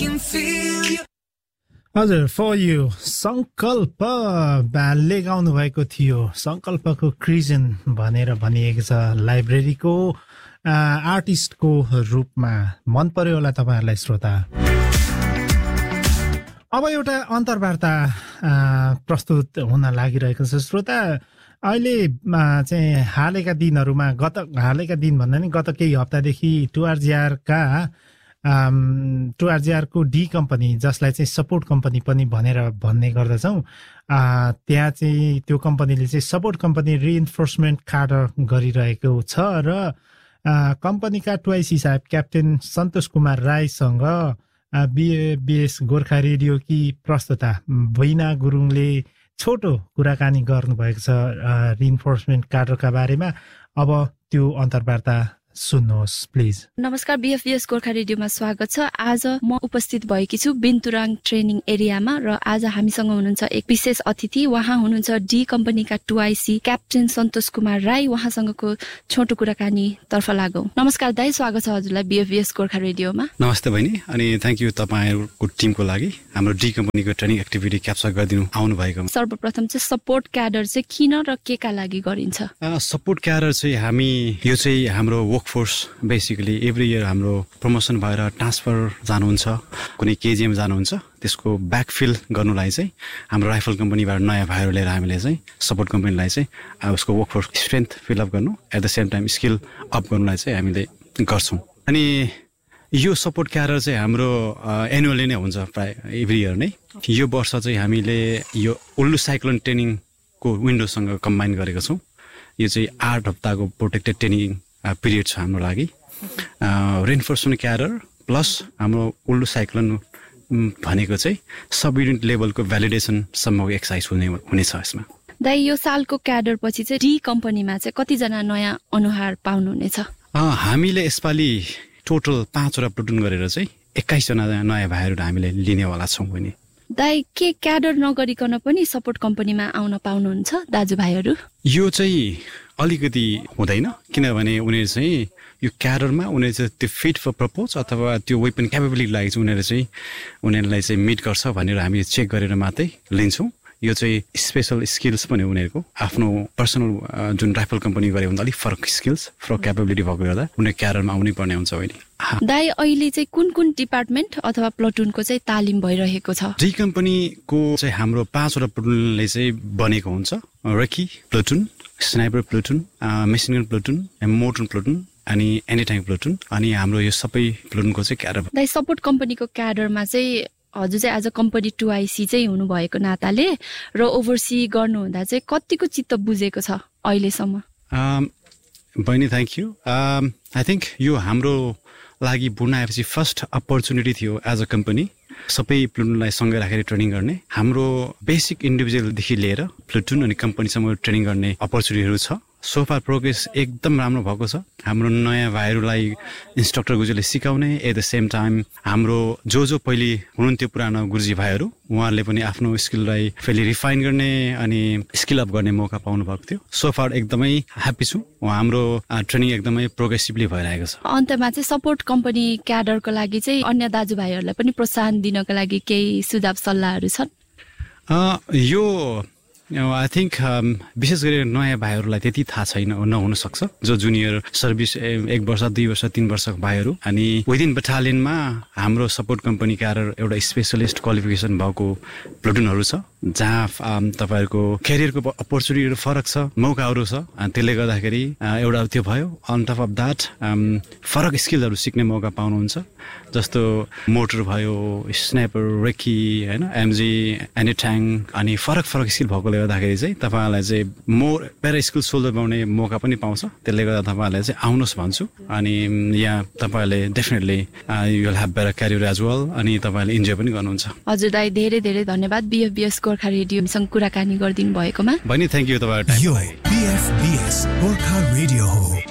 हजुर for you संकल्प ब्यान्डले गाउनु भएको थियो संकल्पको क्रिजन भनेर भनिएको छ लाइब्रेरीको आर्टिस्टको रूपमा मन पर्यो होला तपाईहरुलाई श्रोता अब एउटा अन्तर्वार्ता प्रस्तुत हुन लागिरहेको छ श्रोता अहिले चाहिँ हालैका दिन भन्दा नि गत केही हप्तादेखि टुआरजीआर को डी कम्पनी जसलाई चाहिँ सपोर्ट कम्पनी पनि भन्ने गर्दछौँ त्यहाँ चाहिँ त्यो कम्पनीले चाहिँ सपोर्ट कम्पनी रिइन्फोर्समेन्ट कार्ड गरिरहेको छ र कम्पनीका टुआइसी साहब क्याप्टेन सन्तोष कुमार राईसँग बीएफबीएस गोर्खा रेडियोकी प्रस्तुता बैना गुरुङले छोटो कुराकानी गर्नुभएको छ रिइन्फोर्समेन्ट कार्डका बारेमा अब त्यो अन्तर्वार्ता सुन्नुहोस् प्लिज। नमस्कार बीएफबीएस गोर्खा रेडियोमा स्वागत छ। आज म उपस्थित भएकी छु बिन्तुराङ ट्रेनिङ एरियामा र आज हामीसँग हुनुहुन्छ एक विशेष अतिथि उहाँ हुनुहुन्छ डी कम्पनीका टुआइसी क्याप्टेन सन्तोष कुमार राई उहाँसँगको छोटो कुराकानी तर्फ लागौं। नमस्कार दाइ स्वागत छ हजुरलाई बीएफबीएस गोर्खा रेडियोमा। नमस्ते बहिनी अनि थ्यांक यू तपाईहरुको टिमको लागि हाम्रो डी कम्पनीको ट्रेनिङ एक्टिभिटी क्याप्चर गरिदिनु आउनु भएकोमा। सर्वप्रथम चाहिँ सपोर्ट क्याडर चाहिँ किन र केका लागि गरिन्छ? सपोर्ट क्याडर चाहिँ हामी यो चाहिँ हाम्रो वर्कफोर्स बेसिकली एभ्री इयर हाम्रो प्रमोसन भएर ट्रान्सफर जानुहुन्छ कुनै केजिएम जानुहुन्छ त्यसको ब्याकफिल गर्नुलाई चाहिँ हाम्रो राइफल कम्पनीबाट नयाँ भाइहरू लिएर हामीले चाहिँ सपोर्ट कम्पनीलाई चाहिँ उसको वर्कफोर्स स्ट्रेन्थ फिलअप गर्नु at the same time skill up गर्नुलाई चाहिँ हामीले गर्छौँ। अनि यो सपोर्ट क्याडर चाहिँ हाम्रो एनुअली नै हुन्छ प्राय एभ्री इयर नै। यो वर्ष चाहिँ हामीले यो उल्लु साइक्लोन ट्रेनिङको विन्डोसँग कम्बाइन गरेको छौँ। यो चाहिँ 8 हप्ताको प्रोटेक्टेड ट्रेनिङ पिरियड छ हाम्रो लागि। रेइन्फोर्समेन्ट क्याडर प्लस हाम्रो उल्लु साइक्लोन भनेको चाहिँ सब युनिट लेभलको भ्यालिडेसनसम्मको एक्सर्साइज हुनेछ यसमा। दाइ यो सालको क्याडर पछि चाहिँ डी कम्पनीमा चाहिँ कतिजना नयाँ अनुहार पाउनुहुनेछ? हामीले यसपालि टोटल 5वटा प्लुटुन गरेर चाहिँ 21 जना नयाँ भाइहरू हामीले लिनेवाला छौँ भने। दाइ के क्याडर नगरिकन पनि सपोर्ट कम्पनीमा आउन पाउनुहुन्छ दाजुभाइहरू? यो चाहिँ अलिकति हुँदैन किनभने उनीहरू चाहिँ यो क्याडरमा उनीहरू चाहिँ त्यो फिट फर प्रपोज अथवा त्यो वेपन क्यापेबिलिटी लागि चाहिँ उनीहरूलाई चाहिँ मिट गर्छ भनेर हामी चेक गरेर मात्रै लिन्छौँ। यो चाहिँ स्पेसल स्किल्स पनि उनीहरूको आफ्नो पर्सनल जुन राइफल कम्पनी गरे भने अलिक फरक स्किल्स फरक क्यापेबिलिटी भएको गर्दा उनीहरू क्याडरमा आउनै पर्ने हुन्छ अहिले। दाइ अहिले चाहिँ कुन डिपार्टमेन्ट अथवा प्लटुनको चाहिँ तालिम भइरहेको छ? डी कम्पनीको चाहिँ हाम्रो 5वटा प्लटुनले चाहिँ बनेको हुन्छ। Recce प्लटुन, sniper प्लटुन, machine gun प्लटुन, mortar प्लटुन अनि एनी ट्याङ्क प्लटुन अनि हाम्रो यो सबै प्लटुनको चाहिँ क्याडर। दाइ सपोर्ट कम्पनीको क्याडरमा चाहिँ हजुर चाहिँ आज कम्पनी टुआइसी चाहिँ हुनुभएको नाताले र ओभरसी गर्नुहुँदा चाहिँ कतिको चित्त बुझेको छ अहिलेसम्म? बहिनी थ्याङ्क यू। आई थिङ्क यो हाम्रो लागि बुढ्न आएपछि फर्स्ट अपर्च्युनिटी थियो एज अ कम्पनी सबै प्लुटुनलाई सँगै राखेर ट्रेनिङ गर्ने। हाम्रो बेसिक इन्डिभिजुअलदेखि लिएर प्लुटुन अनि कम्पनीसम्म ट्रेनिङ गर्ने अपर्च्युनिटीहरू छ। सोफा प्रोग्रेस एकदम राम्रो भएको छ। हाम्रो नयाँ भाइहरूलाई इन्स्ट्रक्टर गुरुजीले सिकाउने एट द सेम टाइम हाम्रो जो पहिले हुनुहुन्थ्यो पुरानो गुरुजी भाइहरू उहाँहरूले पनि आफ्नो स्किललाई फेरि रिफाइन गर्ने अनि स्किल अप गर्ने मौका पाउनु भएको थियो। सोफा एकदमै ह्याप्पी छु। हाम्रो ट्रेनिङ एकदमै प्रोग्रेसिभली भइरहेको छ। अन्तमा चाहिँ सपोर्ट कम्पनी क्याडरको लागि चाहिँ अन्य दाजुभाइहरूलाई पनि प्रोत्साहन दिनको लागि केही सुझाव सल्लाहहरू छन्? यो आई थिङ्क विशेष गरी नयाँ भाइहरूलाई त्यति थाहा छैन नहुन सक्छ जो जुनियर सर्भिस 1 वर्ष 2 वर्ष 3 वर्षको भाइहरू अनि विदिन बटालियनमा हाम्रो सपोर्ट कम्पनी क्याडर एउटा स्पेसलिस्ट क्वालिफिकेसन भएको प्लुटुनहरू छ जहाँ तपाईँहरूको करियरको अपर्च्युनिटीहरू फरक छ, मौकाहरू छ। त्यसले गर्दाखेरि एउटा त्यो भयो। अन टप अफ द्याट फरक स्किलहरू सिक्ने मौका पाउनुहुन्छ जस्तो मोटर भयो, स्नाइपर, रेकी होइन, एमजी, एनी ट्याङ्क अनि फरक स्किल भएकोले गर्दाखेरि चाहिँ तपाईँहरूलाई चाहिँ मोर बेटर स्किल सोल्डर पाउने मौका पनि पाउँछ। त्यसले गर्दा तपाईँहरूलाई चाहिँ आउनुहोस् भन्छु अनि यहाँ तपाईँहरूले definitely you will have better career as well अनि तपाईँहरूले इन्जोय पनि गर्नुहुन्छ। हजुर दाइ धेरै धेरै धन्यवाद बीएफबीएस गोर्खा रेडियोसँग कुराकानी गरिदिनु भएकोमा। बहिनी थ्याङ्क यू तपाईँको टाइम। यो बीएफबीएस गोर्खा रेडियो हो।